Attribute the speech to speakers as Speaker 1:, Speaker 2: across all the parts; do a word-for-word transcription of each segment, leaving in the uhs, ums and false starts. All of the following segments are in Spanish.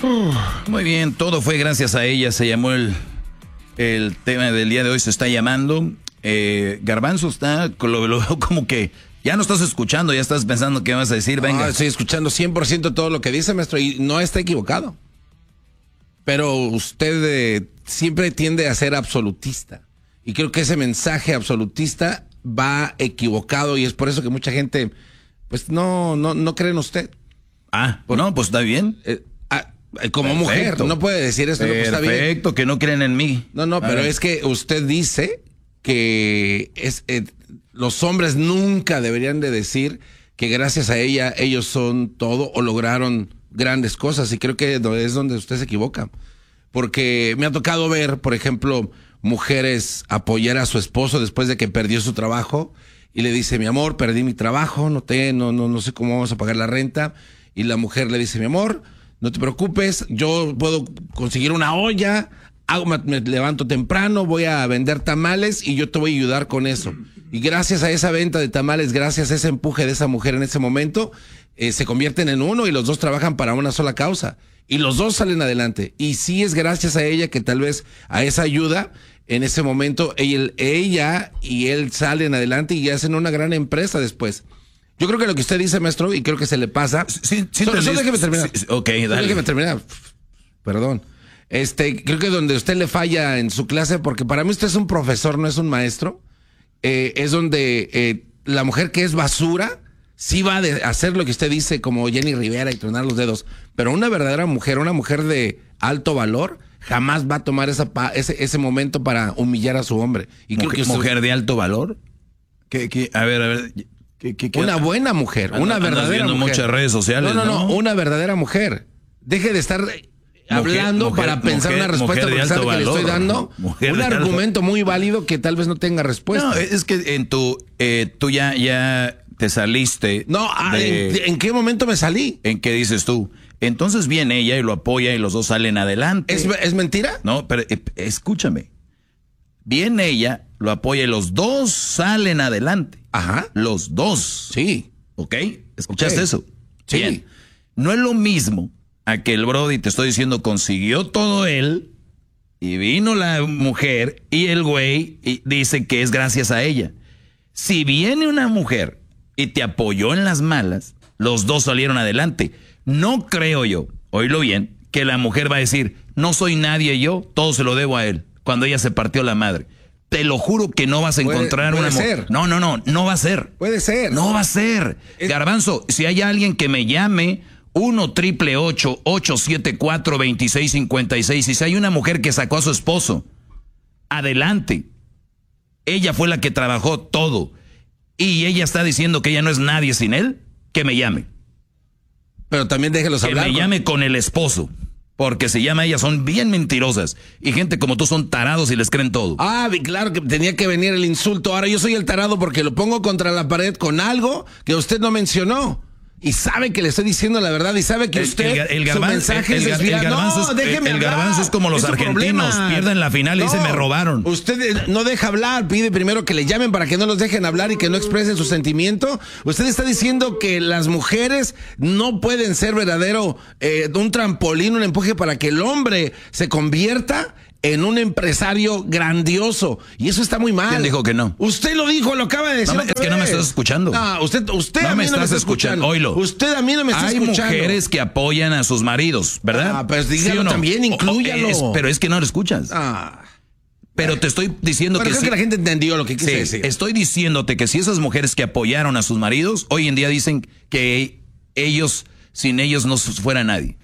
Speaker 1: Muy bien, todo fue gracias a ella. Se llamó el, el tema del día de hoy, se está llamando. Eh, Garbanzo está, lo, lo veo como que ya no estás escuchando, ya estás pensando qué vas a decir. Venga.
Speaker 2: No, estoy escuchando cien por ciento todo lo que dice, maestro, y no está equivocado. Pero usted eh, siempre tiende a ser absolutista. Y creo que ese mensaje absolutista va equivocado y es por eso que mucha gente, pues, no, no, no cree en usted.
Speaker 1: Ah, por, no, pues está bien.
Speaker 2: Eh, ah, como Perfecto. mujer, no puede decir esto.
Speaker 1: Perfecto,
Speaker 2: no, pues está
Speaker 1: bien. Que no creen en mí.
Speaker 2: No, no, a pero ver. es que usted dice que es, eh, los hombres nunca deberían de decir que gracias a ella ellos son todo o lograron grandes cosas, y creo que es donde usted se equivoca. Porque me ha tocado ver, por ejemplo, mujeres apoyar a su esposo después de que perdió su trabajo y le dice, mi amor, perdí mi trabajo, no te, no, no, no sé cómo vamos a pagar la renta. Y la mujer le dice, mi amor, no te preocupes, yo puedo conseguir una olla, hago, me, me levanto temprano, voy a vender tamales y yo te voy a ayudar con eso. Y gracias a esa venta de tamales, gracias a ese empuje de esa mujer en ese momento, eh, se convierten en uno y los dos trabajan para una sola causa. Y los dos salen adelante. Y sí es gracias a ella que tal vez a esa ayuda, en ese momento, ella, ella y él salen adelante y hacen una gran empresa después. Yo creo que lo que usted dice, maestro, y creo que se le pasa...
Speaker 1: Sí, sí,
Speaker 2: solo, solo déjeme terminar.
Speaker 1: Sí, ok, dale.
Speaker 2: Solo déjeme terminar. Perdón. Este, creo que donde usted le falla en su clase, porque para mí usted es un profesor, no es un maestro, eh, es donde eh, la mujer que es basura... sí va a hacer lo que usted dice, como Jenny Rivera, y tronar los dedos. Pero una verdadera mujer, una mujer de alto valor, jamás va a tomar esa pa ese, ese momento para humillar a su hombre. Y creo
Speaker 1: ¿Mujer,
Speaker 2: que usted...
Speaker 1: mujer de alto valor? ¿Qué, qué? A ver, a ver. ¿qué, qué, qué?
Speaker 2: Una buena mujer,
Speaker 1: Ando,
Speaker 2: una verdadera
Speaker 1: viendo
Speaker 2: mujer.
Speaker 1: muchas redes sociales,
Speaker 2: no, no,
Speaker 1: no,
Speaker 2: no, una verdadera mujer. Deje de estar hablando
Speaker 1: mujer,
Speaker 2: para pensar
Speaker 1: mujer,
Speaker 2: una respuesta porque sabe que le estoy dando un argumento alto... muy válido que tal vez no tenga respuesta.
Speaker 1: No, es que en tu, eh, tú ya, ya te saliste.
Speaker 2: No, de, ¿en, ¿en qué momento me salí?
Speaker 1: ¿En qué dices tú? Entonces viene ella y lo apoya y los dos salen adelante.
Speaker 2: ¿Es, es mentira?
Speaker 1: No, pero eh, escúchame. Viene ella, lo apoya y los dos salen adelante.
Speaker 2: Ajá.
Speaker 1: Los dos.
Speaker 2: Sí.
Speaker 1: ¿Ok? ¿Escuchaste
Speaker 2: okay.
Speaker 1: eso?
Speaker 2: Sí.
Speaker 1: Bien. No es lo mismo a que el Brody, te estoy diciendo, consiguió todo él y vino la mujer y el güey y dice que es gracias a ella. Si viene una mujer y te apoyó en las malas, los dos salieron adelante. No creo yo, oílo bien, que la mujer va a decir, no soy nadie yo, todo se lo debo a él, cuando ella se partió la madre. Te lo juro que no vas a encontrar
Speaker 2: puede,
Speaker 1: una
Speaker 2: puede
Speaker 1: mujer.
Speaker 2: ser.
Speaker 1: No, no, no, no va a ser.
Speaker 2: Puede ser.
Speaker 1: No va a ser. Es... Garbanzo, si hay alguien que me llame, uno triple ocho, ocho siete cuatro, dos seis cinco seis, y si hay una mujer que sacó a su esposo, adelante. Ella fue la que trabajó todo. Y ella está diciendo que ella no es nadie sin él, que me llame.
Speaker 2: Pero también déjelos hablar.
Speaker 1: Que me llame con el esposo. Porque se llama ella, son bien mentirosas. Y gente como tú son tarados y les creen todo.
Speaker 2: Ah, claro que tenía que venir el insulto. Ahora yo soy el tarado porque lo pongo contra la pared con algo que usted no mencionó. Y sabe que le estoy diciendo la verdad y sabe que
Speaker 1: el,
Speaker 2: usted,
Speaker 1: el, el, garban,
Speaker 2: su mensaje
Speaker 1: el, el,
Speaker 2: es
Speaker 1: el garbanzo,
Speaker 2: no,
Speaker 1: es, el garbanzo es como los es argentinos, pierden la final y no, dicen me robaron.
Speaker 2: Usted no deja hablar, pide primero que le llamen para que no los dejen hablar y que no expresen su sentimiento. Usted está diciendo que las mujeres no pueden ser verdadero, eh, un trampolín, un empuje para que el hombre se convierta en un empresario grandioso. Y eso está muy mal.
Speaker 1: ¿Quién dijo que no?
Speaker 2: Usted lo dijo, lo acaba de decir.
Speaker 1: No, es que no me estás escuchando.
Speaker 2: No, usted, usted
Speaker 1: no
Speaker 2: a mí
Speaker 1: me
Speaker 2: no
Speaker 1: estás
Speaker 2: me está
Speaker 1: escuchando.
Speaker 2: escuchando.
Speaker 1: Oílo.
Speaker 2: Usted a mí no me está
Speaker 1: Hay
Speaker 2: escuchando.
Speaker 1: Hay mujeres que apoyan a sus maridos, ¿verdad?
Speaker 2: Ah, pues dígalo
Speaker 1: ¿Sí no?
Speaker 2: también, inclúyalo.
Speaker 1: Es, pero es que no lo escuchas.
Speaker 2: Ah.
Speaker 1: Pero te estoy diciendo
Speaker 2: pero
Speaker 1: que
Speaker 2: creo
Speaker 1: sí.
Speaker 2: que la gente entendió lo que quise
Speaker 1: sí,
Speaker 2: decir.
Speaker 1: Estoy diciéndote que si esas mujeres que apoyaron a sus maridos, hoy en día dicen que ellos, sin ellos no fuera nadie.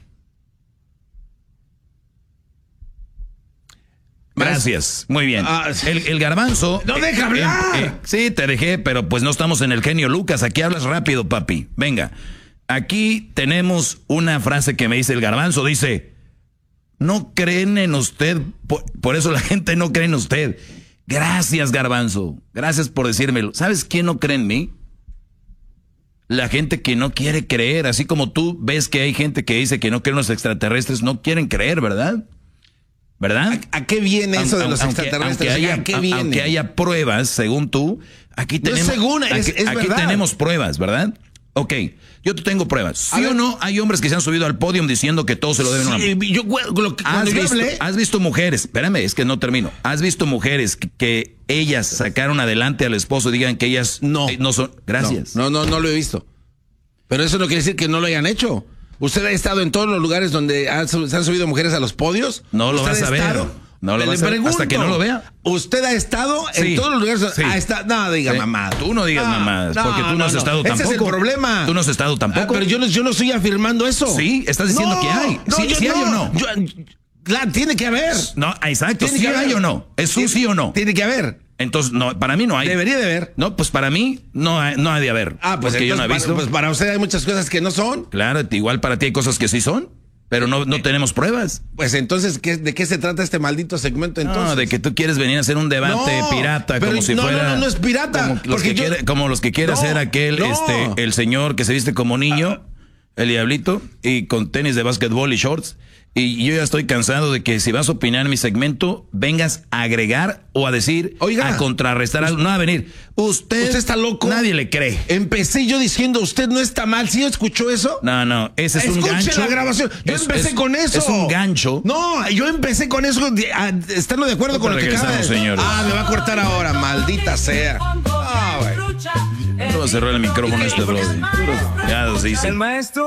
Speaker 1: Gracias, muy bien. Ah, el, el garbanzo...
Speaker 2: ¡No deja hablar!
Speaker 1: Eh, eh, sí, te dejé, pero pues no estamos en el genio Lucas. Aquí hablas rápido, papi. Venga, aquí tenemos una frase que me dice el garbanzo. Dice, no creen en usted, por, por eso la gente no cree en usted. Gracias, garbanzo. Gracias por decírmelo. ¿Sabes quién no cree en mí? La gente que no quiere creer. Así como tú ves que hay gente que dice que no creen los extraterrestres, no quieren creer, ¿verdad? ¿Verdad?
Speaker 2: ¿A, a qué viene eso
Speaker 1: aunque,
Speaker 2: de los
Speaker 1: aunque,
Speaker 2: extraterrestres?
Speaker 1: Aunque haya,
Speaker 2: ¿A qué viene?
Speaker 1: Aunque haya pruebas, según tú, aquí tenemos,
Speaker 2: no es según, es,
Speaker 1: aquí,
Speaker 2: es
Speaker 1: aquí
Speaker 2: verdad.
Speaker 1: tenemos pruebas, ¿verdad? Ok, yo te tengo pruebas. ¿Sí
Speaker 2: A
Speaker 1: o
Speaker 2: ver.
Speaker 1: no? Hay hombres que se han subido al podio diciendo que todos se lo deben a una mujer.
Speaker 2: Sí, yo, lo que- cuando
Speaker 1: ¿Has
Speaker 2: yo
Speaker 1: visto,
Speaker 2: hablé,
Speaker 1: has visto mujeres, espérame, es que no termino. ¿Has visto mujeres que, que ellas sacaron adelante al esposo y digan que ellas
Speaker 2: No.
Speaker 1: eh, no son? Gracias.
Speaker 2: No, no, no, no lo he visto. Pero eso no quiere decir que no lo hayan hecho. ¿Usted ha estado en todos los lugares donde han su- se han subido mujeres a los podios?
Speaker 1: No lo
Speaker 2: ¿Usted
Speaker 1: vas
Speaker 2: ha
Speaker 1: a ver.
Speaker 2: estado?
Speaker 1: No lo
Speaker 2: Le
Speaker 1: vas a ver
Speaker 2: pregunto,
Speaker 1: hasta que no lo vea.
Speaker 2: ¿Usted ha estado en
Speaker 1: Sí,
Speaker 2: todos los lugares? donde-
Speaker 1: sí.
Speaker 2: Ah, está, no, diga
Speaker 1: Sí.
Speaker 2: mamá.
Speaker 1: Tú no digas
Speaker 2: No,
Speaker 1: mamá,
Speaker 2: no,
Speaker 1: porque tú no,
Speaker 2: no,
Speaker 1: has
Speaker 2: no.
Speaker 1: estado
Speaker 2: Ese
Speaker 1: tampoco.
Speaker 2: es el problema.
Speaker 1: Tú no has estado
Speaker 2: Ah,
Speaker 1: tampoco.
Speaker 2: pero yo no, yo no estoy afirmando eso.
Speaker 1: Sí, estás diciendo
Speaker 2: No,
Speaker 1: que hay.
Speaker 2: no,
Speaker 1: Sí,
Speaker 2: yo
Speaker 1: sí hay o no.
Speaker 2: Yo- claro, tiene que haber.
Speaker 1: No, exacto.
Speaker 2: Tiene
Speaker 1: ¿Sí
Speaker 2: que
Speaker 1: hay
Speaker 2: haber.
Speaker 1: o no? ¿Es un
Speaker 2: Tiene-
Speaker 1: sí o no?
Speaker 2: Tiene que haber.
Speaker 1: Entonces, no, para mí no hay.
Speaker 2: Debería de haber.
Speaker 1: No, pues para mí no hay, no hay de haber.
Speaker 2: Ah, pues
Speaker 1: porque yo no he
Speaker 2: entonces,
Speaker 1: visto.
Speaker 2: para, pues para usted hay muchas cosas que no son.
Speaker 1: Claro, igual para ti hay cosas que sí son, pero no, no tenemos pruebas.
Speaker 2: Pues entonces, ¿qué, ¿de qué se trata este maldito segmento entonces?
Speaker 1: No, de que tú quieres venir a hacer un debate
Speaker 2: No,
Speaker 1: pirata
Speaker 2: pero
Speaker 1: como si
Speaker 2: no,
Speaker 1: fuera.
Speaker 2: no, no, no es pirata,
Speaker 1: Como los
Speaker 2: porque
Speaker 1: que,
Speaker 2: yo-
Speaker 1: quiere, como los que quiere
Speaker 2: No,
Speaker 1: hacer aquel,
Speaker 2: no.
Speaker 1: este, el señor que se viste como niño, el diablito, y con tenis de básquetbol y shorts. Y yo ya estoy cansado de que si vas a opinar en mi segmento, vengas a agregar o a decir,
Speaker 2: Oiga,
Speaker 1: a contrarrestar algo. No a venir. Usted,
Speaker 2: ¿Usted está loco?
Speaker 1: Nadie le cree.
Speaker 2: Empecé yo diciendo, usted no está mal. ¿Sí escuchó eso?
Speaker 1: No, no, ese es un
Speaker 2: Escuche
Speaker 1: gancho.
Speaker 2: la grabación. Yo
Speaker 1: Es-
Speaker 2: empecé
Speaker 1: es-
Speaker 2: con eso.
Speaker 1: Es un gancho.
Speaker 2: No, yo empecé con eso, de- a- estando de acuerdo con lo que acaba de
Speaker 1: Regresamos, señores.
Speaker 2: Ah, me va a cortar ahora, maldita sea. Ah, güey.
Speaker 1: No va a cerrar el micrófono este brother. Ya nos dice.
Speaker 3: El maestro